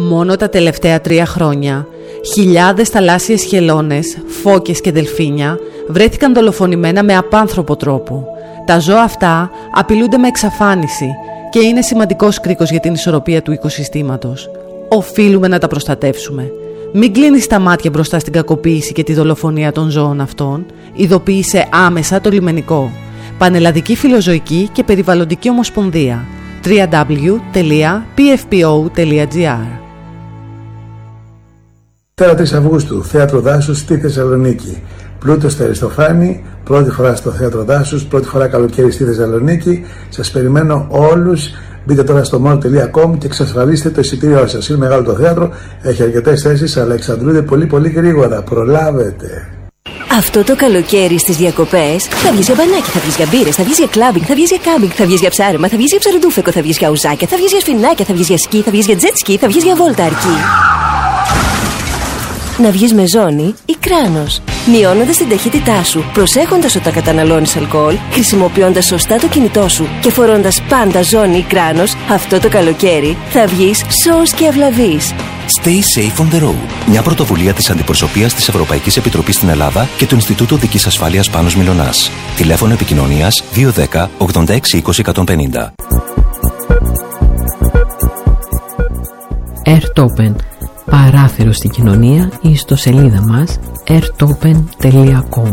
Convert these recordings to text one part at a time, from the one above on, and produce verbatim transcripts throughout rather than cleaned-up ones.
Μόνο τα τελευταία τρία χρόνια, χιλιάδες θαλάσσιες χελώνες, φώκες και δελφίνια βρέθηκαν δολοφονημένα με απάνθρωπο τρόπο. Τα ζώα αυτά απειλούνται με εξαφάνιση και είναι σημαντικός κρίκος για την ισορροπία του οικοσυστήματος. Οφείλουμε να τα προστατεύσουμε. Μην κλείνεις τα μάτια μπροστά στην κακοποίηση και τη δολοφονία των ζώων αυτών. Ειδοποίησε άμεσα το λιμενικό. Πανελλαδική Φιλοζωική και Περιβαλλοντική Ομοσπονδία. double-u double-u double-u τελεία πι εφ πι ο τελεία τζι άρ. Τέρα τρεις Αυγούστου, Θέατρο Δάσους στη Θεσσαλονίκη. Πλούτος στα Αριστοφάνη, πρώτη φορά στο Θέατρο Δάσους, πρώτη φορά καλοκαίρι στη Θεσσαλονίκη. Σας περιμένω όλους. Μπείτε τώρα στο μόλ τελεία κομ και εξασφαλίστε το εισιτήριό σας. Είναι μεγάλο το θέατρο, έχει αρκετές θέσεις, αλλά εξαντλούνται πολύ πολύ γρήγορα. Προλάβετε. Αυτό το καλοκαίρι στις διακοπές θα βγεις για μπανάκι, θα βγεις για μπύρες, θα βγεις για κλάμπινγκ, θα βγεις για κάμπινγκ, θα βγεις για ψάρεμα, θα βγεις για ψαροντούφεκο, θα βγεις για ουζάκια, θα βγεις για σφινάκια, θα βγεις για σκι, θα βγεις για τζετ σκι, θα βγεις για βόλτα αρκή. Να βγεις με ζώνη ή κράνος, μειώνοντας την ταχύτητά σου, προσέχοντας όταν καταναλώνεις αλκοόλ, χρησιμοποιώντας σωστά το κινητό σου και φορώντας πάντα ζώνη ή κράνος, αυτό το καλοκαίρι θα βγεις σώος και ευλαβής. Stay safe on the road. Μια πρωτοβουλία της Αντιπροσωπείας της Ευρωπαϊκής Επιτροπής στην Ελλάδα και του Ινστιτούτου Οδικής Ασφάλειας Πάνος Μιλωνάς. Τηλέφωνο επικοινωνίας δύο ένα μηδέν ογδόντα έξι είκοσι εκατόν πενήντα. Airtopen. Παράθυρο στην κοινωνία ή στο σελίδα μας airtopen τελεία com.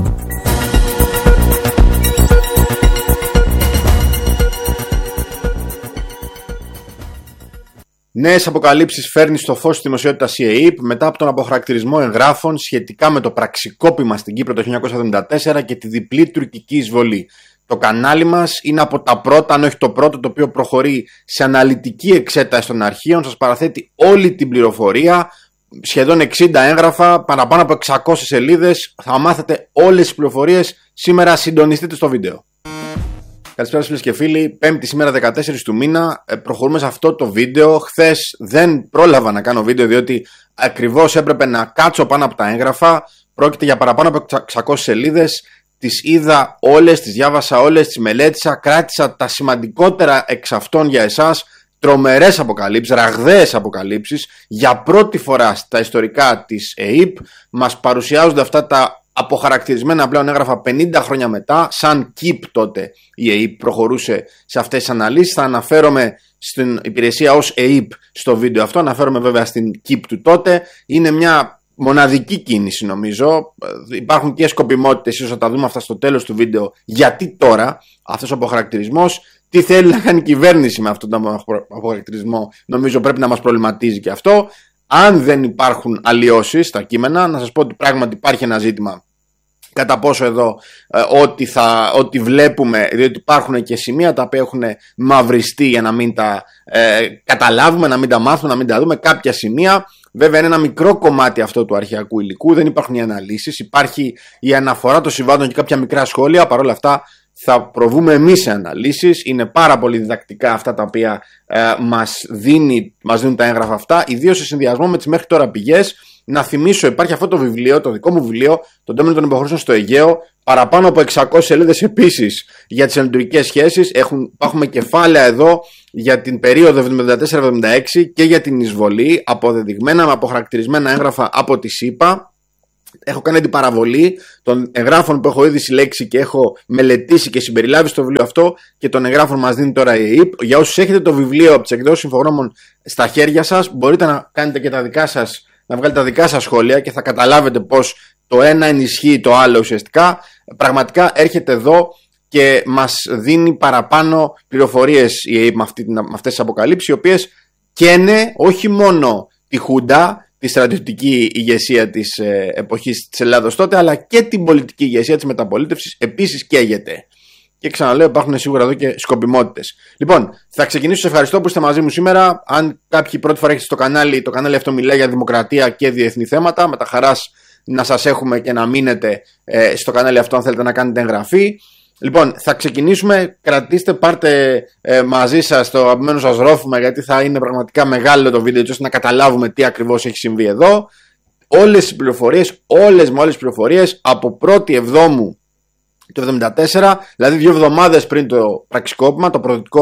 Νέες αποκαλύψεις φέρνει στο φως της δημοσιότητας η ΕΕΠ μετά από τον αποχαρακτηρισμό εγγράφων σχετικά με το πραξικόπημα στην Κύπρο το χίλια εννιακόσια εβδομήντα τέσσερα και τη διπλή τουρκική εισβολή. Το κανάλι μας είναι από τα πρώτα, αν όχι το πρώτο, το οποίο προχωρεί σε αναλυτική εξέταση των αρχείων. Σας παραθέτει όλη την πληροφορία, σχεδόν εξήντα έγγραφα, παραπάνω από εξακόσιες σελίδες. Θα μάθετε όλες τις πληροφορίες. Σήμερα συντονιστείτε στο βίντεο. Καλησπέρα φίλες και φίλοι, Πέμπτη σήμερα δεκατέσσερις του μήνα, προχωρούμε σε αυτό το βίντεο. Χθες δεν πρόλαβα να κάνω βίντεο διότι ακριβώς έπρεπε να κάτσω πάνω από τα έγγραφα. Πρόκειται για παραπάνω από εξακόσιες σελίδες. Τις είδα όλες, τις διάβασα όλες, τις μελέτησα, κράτησα τα σημαντικότερα εξ αυτών για εσάς. Τρομερές αποκαλύψεις, ραγδαίες αποκαλύψεις. Για πρώτη φορά στα ιστορικά της ΕΕΠ μας παρουσιάζονται αυτά τα αποχαρακτηρισμένα πλέον έγγραφα πενήντα χρόνια μετά. Σαν ΚΙΠ τότε η ΕΕΠ προχωρούσε σε αυτές τις αναλύσεις. Θα αναφέρομαι στην υπηρεσία ως ΕΕΠ στο βίντεο αυτό, αναφέρομαι βέβαια στην ΚΙΠ του τότε. Είναι μια μοναδική κίνηση νομίζω. Υπάρχουν και σκοπιμότητες, ίσως θα τα δούμε αυτά στο τέλος του βίντεο. Γιατί τώρα αυτός ο αποχαρακτηρισμός, τι θέλει να κάνει η κυβέρνηση με αυτόν τον αποχαρακτηρισμό, νομίζω πρέπει να μας προβληματίζει και αυτό. Αν δεν υπάρχουν αλλοιώσεις στα κείμενα, να σας πω ότι πράγματι υπάρχει ένα ζήτημα κατά πόσο εδώ ε, ό,τι, θα, ό,τι βλέπουμε, διότι υπάρχουν και σημεία τα οποία έχουν μαυριστεί για να μην τα ε, καταλάβουμε, να μην τα μάθουμε, να μην τα δούμε. Κάποια σημεία, βέβαια είναι ένα μικρό κομμάτι αυτό του αρχαιακού υλικού, δεν υπάρχουν οι αναλύσεις, υπάρχει η αναφορά των συμβάντων και κάποια μικρά σχόλια. Παρ' όλα αυτά θα προβούμε εμείς σε αναλύσεις. Είναι πάρα πολύ διδακτικά αυτά τα οποία ε, μας, δίνει, μας δίνουν τα έγγραφα αυτά, ιδίως σε συνδυασμό με τις μέχρι τώρα πηγές. Να θυμίσω, υπάρχει αυτό το βιβλίο, το δικό μου βιβλίο, το Ντόμινο των Υποχωρήσεων στο Αιγαίο, παραπάνω από εξακόσιες σελίδες επίσης για τις ελληνοτουρκικές σχέσεις. Έχουν, έχουμε κεφάλαια εδώ για την περίοδο εβδομήντα τέσσερα εβδομήντα έξι και για την εισβολή, αποδεδειγμένα με αποχαρακτηρισμένα έγγραφα από τη ΣΥΠΑ. Έχω κάνει την παραβολή των εγγράφων που έχω ήδη συλλέξει και έχω μελετήσει και συμπεριλάβει στο βιβλίο αυτό και των εγγράφων μας δίνει τώρα η ΕΕΠ. Για όσους έχετε το βιβλίο από τις εκδόσεις Infogromon στα χέρια σας, μπορείτε να κάνετε και τα δικά σας, να βγάλετε τα δικά σας σχόλια και θα καταλάβετε πως το ένα ενισχύει το άλλο ουσιαστικά. Πραγματικά έρχεται εδώ και μας δίνει παραπάνω πληροφορίες η ΕΕΠ με, αυτή, με αυτές τις αποκαλύψεις, οι οποίες καίνε όχι μόνο τη Χούντα, τη στρατιωτική ηγεσία της ε, εποχής της Ελλάδος τότε, αλλά και την πολιτική ηγεσία της μεταπολίτευσης επίσης καίγεται. Και ξαναλέω, υπάρχουν σίγουρα εδώ και σκοπιμότητες. Λοιπόν, θα ξεκινήσω. Σε ευχαριστώ που είστε μαζί μου σήμερα. Αν κάποιοι πρώτη φορά έχετε στο κανάλι, το κανάλι αυτό μιλάει για δημοκρατία και διεθνή θέματα. Με τα χαράς να σας έχουμε και να μείνετε ε, στο κανάλι αυτό, αν θέλετε να κάνετε εγγραφή. Λοιπόν, θα ξεκινήσουμε. Κρατήστε, πάρτε ε, μαζί σας το αγαπημένο σας ρόφημα, γιατί θα είναι πραγματικά μεγάλο το βίντεο, ώστε να καταλάβουμε τι ακριβώς έχει συμβεί εδώ. Όλες οι πληροφορίες, όλες με όλες τις πληροφορίες από πρώτη Εβδόμου του εβδομήντα τέσσερα, δηλαδή δύο εβδομάδες πριν το πραξικόπημα, το προοδευτικό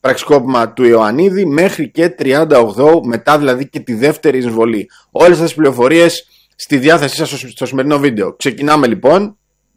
πραξικόπημα του Ιωαννίδη μέχρι και τριάντα οκτώ, μετά δηλαδή και τη δεύτερη εισβολή. Όλες αυτές τις πληροφορίες στη διάθεσή σας στο, στο σημερινό βίντεο. Ξεκινάμε λοιπόν.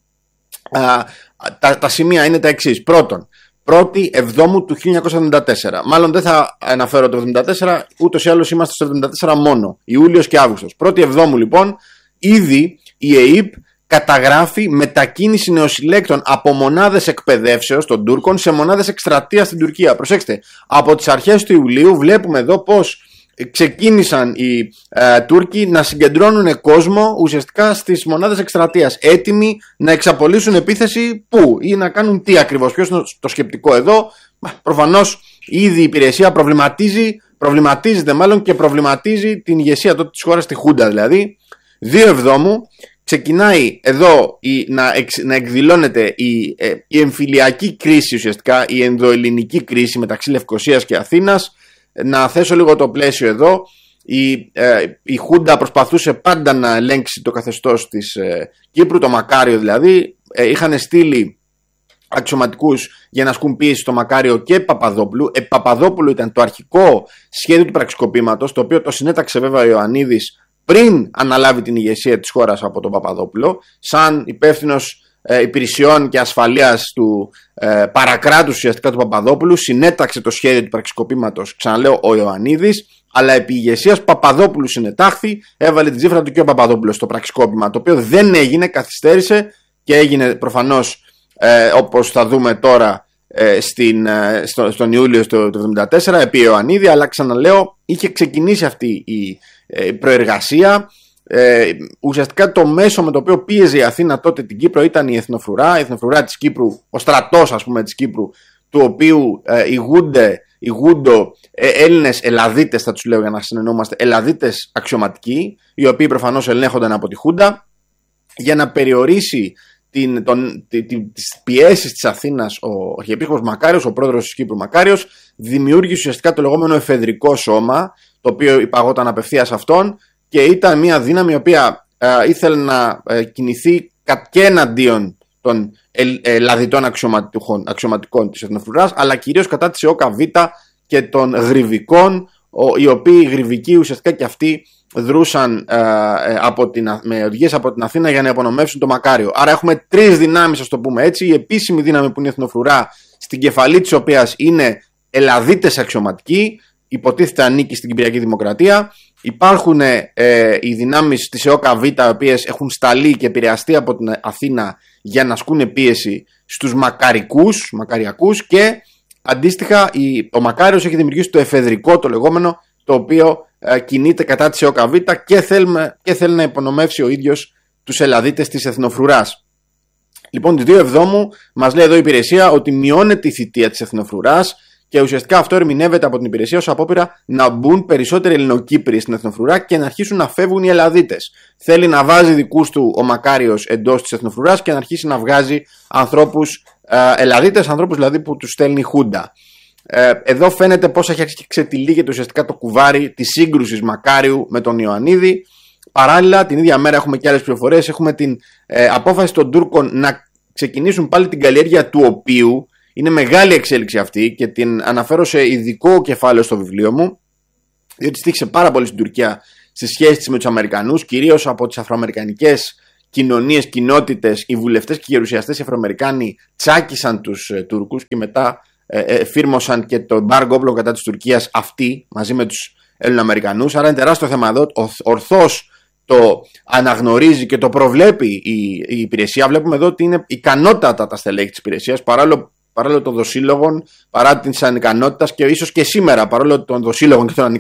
Α, τα, τα σημεία είναι τα εξής. Πρώτον, πρώτη Εβδόμου του χίλια εννιακόσια εβδομήντα τέσσερα. Μάλλον δεν θα αναφέρω το εβδομήντα τέσσερα, ούτως ή άλλως είμαστε στο εβδομήντα τέσσερα μόνο. Ιούλιος και Αύγουστος. Πρώτη Εβδόμου λοιπόν, ήδη η ΕΕΠ καταγράφει μετακίνηση νεοσυλλέκτων από μονάδες εκπαιδεύσεως των Τούρκων σε μονάδες εκστρατείας στην Τουρκία. Προσέξτε, από τις αρχές του Ιουλίου βλέπουμε εδώ πως ξεκίνησαν οι ε, Τούρκοι να συγκεντρώνουν κόσμο ουσιαστικά στις μονάδες εκστρατείας, έτοιμοι να εξαπολύσουν επίθεση πού ή να κάνουν τι ακριβώς. Ποιος είναι το σκεπτικό εδώ? Προφανώς ήδη η υπηρεσία προβληματίζει, προβληματίζεται μάλλον και προβληματίζει την ηγεσία τότε της χώρας, τη Χούντα δηλαδή. δύο Εβδόμου ξεκινάει εδώ η, να, εξ, να εκδηλώνεται η, ε, η εμφυλιακή κρίση, ουσιαστικά η ενδοελληνική κρίση μεταξύ Λευκωσίας και Αθήνας. Να θέσω λίγο το πλαίσιο εδώ. Η, ε, η Χούντα προσπαθούσε πάντα να ελέγξει το καθεστώς της ε, Κύπρου, το Μακάριο δηλαδή. Ε, είχαν στείλει αξιωματικούς για να ασκούν πίεση στο Μακάριο και Παπαδόπουλου. Ε, Παπαδόπουλου ήταν το αρχικό σχέδιο του πραξικοπήματος, το οποίο το συνέταξε βέβαια ο Ιωαννίδης πριν αναλάβει την ηγεσία της χώρας από τον Παπαδόπουλο, σαν υπεύθυνος ε, υπηρεσιών και ασφαλείας του ε, παρακράτους ουσιαστικά του Παπαδόπουλου. Συνέταξε το σχέδιο του πραξικοπήματος, ξαναλέω, ο Ιωαννίδης, αλλά επί ηγεσίας Παπαδόπουλου συνετάχθη, έβαλε την τσίφρα του και ο Παπαδόπουλος στο πραξικόπημα, το οποίο δεν έγινε, καθυστέρησε και έγινε προφανώς ε, όπως θα δούμε τώρα ε, στην, ε, στο, στον Ιούλιο του χίλια εννιακόσια εβδομήντα τέσσερα επί Ιωαννίδη, αλλά ξαναλέω είχε ξεκινήσει αυτή η ε, προεργασία. Ε, ουσιαστικά το μέσο με το οποίο πίεζε η Αθήνα τότε την Κύπρο ήταν η εθνοφρουρά, η εθνοφρουρά της Κύπρου, ο στρατός ας πούμε της Κύπρου, του οποίου ε, ηγούνται, ηγούντο ε, Έλληνες Ελλαδίτες, θα τους λέω για να συνεννοούμαστε, Ελλαδίτες αξιωματικοί, οι οποίοι προφανώς ελέγχονταν από τη Χούντα, για να περιορίσει την, τον, τη, τη, τις πιέσεις της Αθήνας. Ο Αρχιεπίσκοπος Μακάριος, ο πρόεδρος της Κύπρου Μακάριος, δημιούργησε ουσιαστικά το λεγόμενο εφεδρικό σώμα, το οποίο υπαγόταν απευθείας αυτόν, και ήταν μια δύναμη η οποία ε, ήθελε να ε, κινηθεί και εναντίον των ελλαδιτών αξιωματικών, αξιωματικών της εθνοφρουράς, αλλά κυρίως κατά της ΕΟΚΑ Β και των γρυβικών, ο, οι οποίοι γρυβικοί ουσιαστικά και αυτοί δρούσαν ε, ε, από την, με οδηγίες από την Αθήνα για να υπονομεύσουν το Μακάριο. Άρα έχουμε τρεις δυνάμεις, ας το πούμε έτσι. Η επίσημη δύναμη που είναι η εθνοφρουρά, στην κεφαλή της οποίας είναι Ελλαδίτες αξιωματικοί, υποτίθεται ανήκει στην Κυπριακή Δημοκρατία. Υπάρχουν ε, οι δυνάμεις της ΕΟΚΑ Β, οι οποίες έχουν σταλεί και επηρεαστεί από την Αθήνα για να ασκούν πίεση στους μακαρικούς, μακαριακούς, και αντίστοιχα η, ο Μακάριος έχει δημιουργήσει το εφεδρικό, το λεγόμενο, το οποίο ε, κινείται κατά της ΕΟΚΑ Β και, θέλουμε, και θέλει να υπονομεύσει ο ίδιος τους Ελλαδίτες της εθνοφρουράς. Λοιπόν, τις δύο Εβδόμου μας λέει εδώ η υπηρεσία ότι μειώνεται η θητεία της εθνοφρουράς, και ουσιαστικά αυτό ερμηνεύεται από την υπηρεσία ως απόπειρα να μπουν περισσότεροι Ελληνοκύπριοι στην εθνοφρουρά και να αρχίσουν να φεύγουν οι Ελλαδίτες. Θέλει να βάζει δικούς του ο Μακάριος εντός της εθνοφρουράς και να αρχίσει να βγάζει ανθρώπους ε, Ελλαδίτες, ανθρώπους δηλαδή που τους στέλνει η Χούντα. Ε, εδώ φαίνεται πώς έχει αρχίσει και ξετυλίγεται ουσιαστικά το κουβάρι της σύγκρουσης Μακάριου με τον Ιωαννίδη. Παράλληλα, την ίδια μέρα έχουμε και άλλες πληροφορίες. Έχουμε την ε, απόφαση των Τούρκων να ξεκινήσουν πάλι την καλλιέργεια του οπίου. Είναι μεγάλη εξέλιξη αυτή και την αναφέρω σε ειδικό κεφάλαιο στο βιβλίο μου, διότι στήχησε πάρα πολύ στην Τουρκία στις σχέσεις της με τους Αμερικανούς, κυρίως από τις αφροαμερικανικές κοινωνίες, κοινότητες, οι βουλευτές και οι γερουσιαστές οι Αφροαμερικάνοι τσάκισαν τους ε, Τούρκους και μετά ε, ε, φύρμωσαν και το εμπάργκο όπλων κατά της Τουρκίας αυτοί μαζί με τους Έλληνο-Αμερικανούς. Άρα είναι τεράστιο θέμα εδώ. Ορθώς το αναγνωρίζει και το προβλέπει η, η υπηρεσία. Βλέπουμε εδώ ότι είναι ικανότατα τα στελέχη της υπηρεσίας, παράλληλο παρόλο των δοσύλλογων, παρά την ανικανότητα, και ίσως και σήμερα, παρόλο των δοσύλλογων και των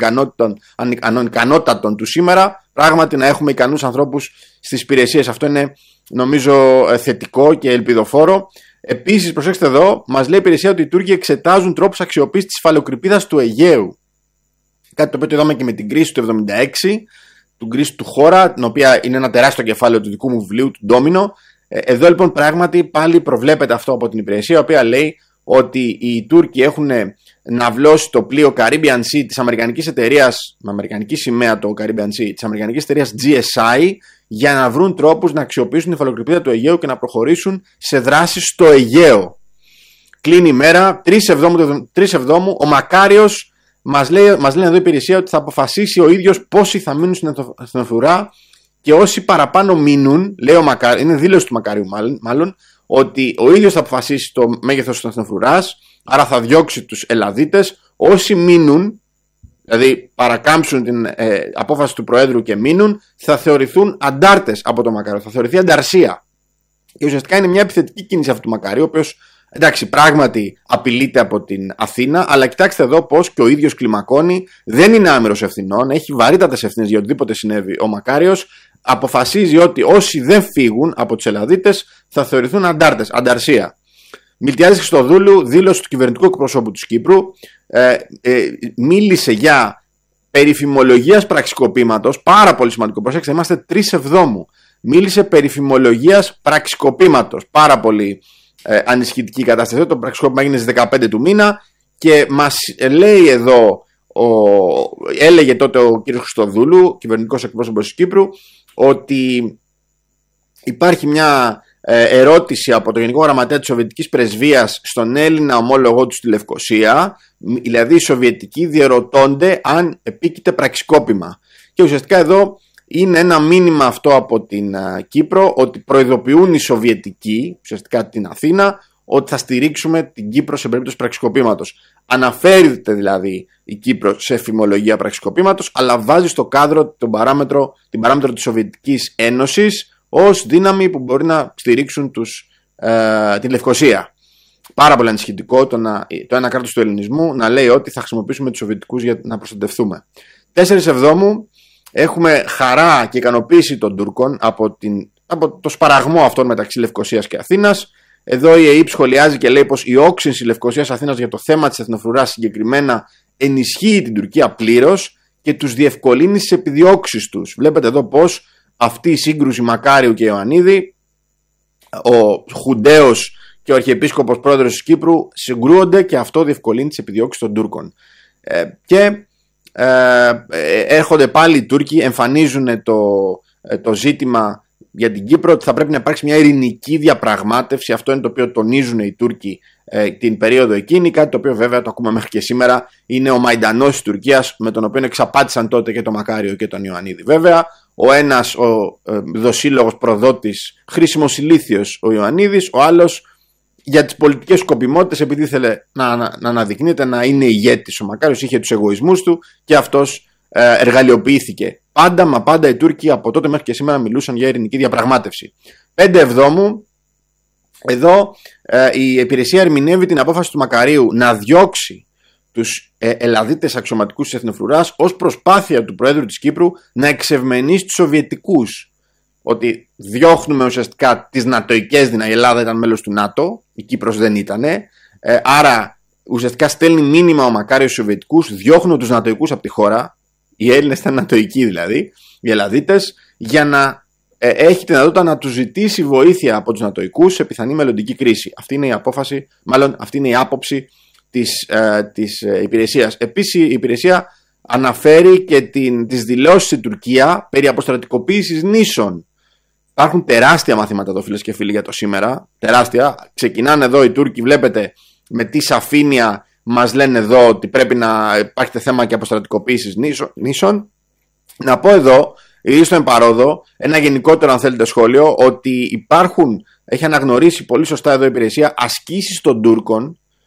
ανικανότατων του σήμερα, πράγματι να έχουμε ικανούς ανθρώπους στις υπηρεσίες. Αυτό είναι, νομίζω, θετικό και ελπιδοφόρο. Επίσης, προσέξτε εδώ, μας λέει η υπηρεσία ότι οι Τούρκοι εξετάζουν τρόπους αξιοποίησης της υφαλοκρηπίδας του Αιγαίου. Κάτι το οποίο το είδαμε και με την κρίση του εβδομήντα έξι, την κρίση του Χώρα, την οποία είναι ένα τεράστιο κεφάλαιο του δικού μου βιβλίου, του Ντόμινο. Εδώ λοιπόν πράγματι πάλι προβλέπεται αυτό από την υπηρεσία, η οποία λέει ότι οι Τούρκοι έχουν ναυλώσει το πλοίο Caribbean Sea της αμερικανικής εταιρείας, με αμερικανική σημαία το Caribbean Sea, της αμερικανικής εταιρείας τζι ες άι, για να βρουν τρόπους να αξιοποιήσουν την υφαλοκρηπίδα του Αιγαίου και να προχωρήσουν σε δράσεις στο Αιγαίο. κλείνει η μέρα, τρεις Εβδόμου, ο Μακάριος μας λέει, μας λέει εδώ η υπηρεσία ότι θα αποφασίσει ο ίδιος πόσοι θα μείνουν στην εθνοφρουρά και όσοι παραπάνω μείνουν, λέει ο Μακάριος, είναι δήλωση του Μακάριου μάλλον, μάλλον, ότι ο ίδιος θα αποφασίσει το μέγεθος της εθνοφρουράς, άρα θα διώξει τους Ελλαδίτες, όσοι μείνουν, δηλαδή παρακάμψουν την ε, απόφαση του Προέδρου και μείνουν, θα θεωρηθούν αντάρτες από το Μακάριο, θα θεωρηθεί ανταρσία. Και ουσιαστικά είναι μια επιθετική κίνηση αυτού του Μακάριου, ο οποίος, εντάξει, πράγματι απειλείται από την Αθήνα, αλλά κοιτάξτε εδώ πως και ο ίδιος κλιμακώνει, δεν είναι άμυρος ευθυνών, έχει βαρύτατες ευθύνες για οτιδήποτε συνέβη ο Μακάριος, αποφασίζει ότι όσοι δεν φύγουν από τους Ελλαδίτες θα θεωρηθούν αντάρτες, ανταρσία. Μιλτιάδης Χριστοδούλου, δήλωση του κυβερνητικού εκπροσώπου της Κύπρου, ε, ε, μίλησε για περί φημολογίας πραξικοπήματος, πάρα πολύ σημαντικό, προσέξτε, είμαστε τρεις Εβδόμου, μίλησε περί φημολογίας πραξικοπήματος, πάρα πολύ ε, ανησυχητική κατάσταση. Το πραξικόπημα έγινε στις δεκαπέντε του μήνα και μας λέει εδώ, ο, έλεγε τότε ο κ. Χριστοδούλου, κυβερνητικός εκπρόσωπος της Κύπρου, ότι υπάρχει μια ερώτηση από το Γενικό Γραμματέα της Σοβιετικής Πρεσβείας στον Έλληνα ομόλογό του στη Λευκοσία, δηλαδή οι Σοβιετικοί διερωτώνται αν επίκειται πραξικόπημα. Και ουσιαστικά εδώ είναι ένα μήνυμα αυτό από την Κύπρο, ότι προειδοποιούν οι Σοβιετικοί, ουσιαστικά την Αθήνα, ότι θα στηρίξουμε την Κύπρο σε περίπτωση πραξικοπήματος. Αναφέρεται δηλαδή η Κύπρο σε φημολογία πραξικοπήματος, αλλά βάζει στο κάδρο τον παράμετρο, την παράμετρο της Σοβιετικής Ένωσης ως δύναμη που μπορεί να στηρίξουν τους, ε, την Λευκοσία. Πάρα πολύ ανησυχητικό το, να, το ένα κράτος του ελληνισμού να λέει ότι θα χρησιμοποιήσουμε τους Σοβιετικούς για να προστατευτούμε. τέσσερις Εβδόμου έχουμε χαρά και ικανοποίηση των Τούρκων από, την, από το σπαραγμό αυτών μεταξύ Λευκοσίας και Αθήνας. Εδώ η ΕΕΠ σχολιάζει και λέει πως η όξυνση Λευκοσίας Αθήνας για το θέμα της εθνοφρουράς συγκεκριμένα ενισχύει την Τουρκία πλήρως και τους διευκολύνει στις επιδιώξεις τους. Βλέπετε εδώ πως αυτή η σύγκρουση Μακάριου και Ιωαννίδη, ο Χουντέος και ο Αρχιεπίσκοπος Πρόεδρος της Κύπρου συγκρούονται και αυτό διευκολύνει τις επιδιώξεις των Τούρκων. Ε, και ε, έρχονται πάλι οι Τούρκοι, εμφανίζουν το, το ζήτημα για την Κύπρο ότι θα πρέπει να υπάρξει μια ειρηνική διαπραγμάτευση. Αυτό είναι το οποίο τονίζουν οι Τούρκοι ε, την περίοδο εκείνη, κάτι το οποίο βέβαια το ακούμε μέχρι και σήμερα, είναι ο Μαϊντανός της Τουρκίας, με τον οποίο εξαπάτησαν τότε και τον Μακάριο και τον Ιωαννίδη. Βέβαια, ο ένας ο ε, δοσύλλογος προδότης, χρήσιμος ηλίθιος ο Ιωαννίδης, ο άλλος για τις πολιτικές σκοπιμότητες, επειδή ήθελε να, να, να αναδεικνύεται να είναι ηγέτης. Ο Μακάριος είχε τους εγωισμούς του και αυτός ε, εργαλειοποιήθηκε. Πάντα μα πάντα οι Τούρκοι από τότε μέχρι και σήμερα μιλούσαν για ειρηνική διαπραγμάτευση. πέντε Εβδόμου, εδώ ε, η υπηρεσία ερμηνεύει την απόφαση του Μακαρίου να διώξει τους ε, Ελλαδίτες αξιωματικούς της Εθνοφρουράς ως προσπάθεια του Προέδρου της Κύπρου να εξευμενήσει τους Σοβιετικούς. Ότι διώχνουμε ουσιαστικά τις νατοικές δυνάμεις. Η Ελλάδα ήταν μέλος του ΝΑΤΟ, η Κύπρος δεν ήτανε. Ε, άρα ουσιαστικά στέλνει μήνυμα ο Μακάριος στους Σοβιετικούς, διώχνουν τους νατοικούς από τη χώρα. Οι Έλληνες ήταν νατοικοί δηλαδή, οι Ελλαδίτες, για να ε, έχει τη δυνατότητα να τους ζητήσει βοήθεια από τους νατοικούς σε πιθανή μελλοντική κρίση. Αυτή είναι η απόφαση, μάλλον αυτή είναι η άποψη της, ε, της ε, υπηρεσίας. Επίσης η υπηρεσία αναφέρει και την, τις δηλώσεις στην Τουρκία περί αποστρατικοποίησης νήσων. Υπάρχουν τεράστια μαθήματα εδώ, φίλες και φίλοι, για το σήμερα. Τεράστια. Ξεκινάνε εδώ οι Τούρκοι, βλέπετε με τι σαφήνεια μας λένε εδώ ότι πρέπει να υπάρχει θέμα και αποστρατικοποίησης νήσων. Να πω εδώ, ή στον εμπαρόδο, ένα γενικότερο αν θέλετε σχόλιο, ότι υπάρχουν, έχει αναγνωρίσει πολύ σωστά εδώ η υπηρεσία, ασκήσεις των Τούρκων